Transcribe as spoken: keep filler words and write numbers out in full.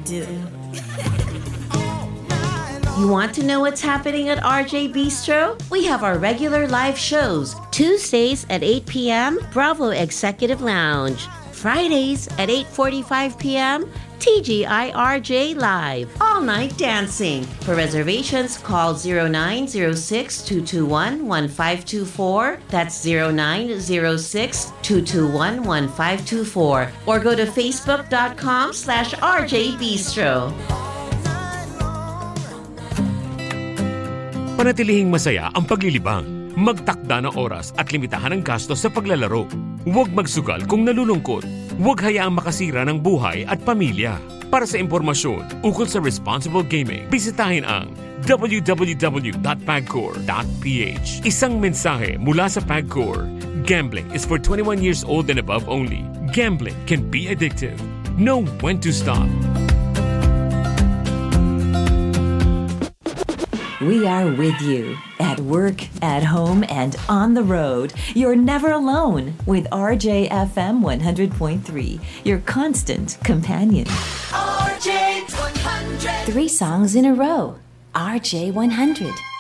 do. You want to know what's happening at R J Bistro? We have our regular live shows. Tuesdays at eight p.m., Bravo Executive Lounge. Fridays at eight forty-five p.m., T G I R J Live. All night dancing. For reservations, call zero nine zero six, two two one, one five two four. That's zero nine zero six, two two one, one five two four. Or go to facebook.com slash RJ Bistro. Panatilihing masaya ang paglilibang. Magtakda ng oras at limitahan ang gastos sa paglalaro. Huwag magsugal kung nalulungkot. Huwag hayaang makasira ng buhay at pamilya. Para sa impormasyon ukol sa responsible gaming, bisitahin ang w w w dot pagcor dot p h. Isang mensahe mula sa Pagcor. Gambling is for twenty-one years old and above only. Gambling can be addictive. Know when to stop. We are with you at work, at home, and on the road. You're never alone with R J F M one hundred point three, your constant companion. R J one hundred. Three songs in a row. R J one hundred.